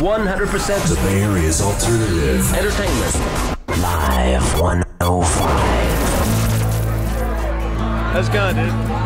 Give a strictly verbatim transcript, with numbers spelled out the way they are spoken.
one hundred percent The Bay Area's alternative entertainment. Live one oh five. How's it going, dude?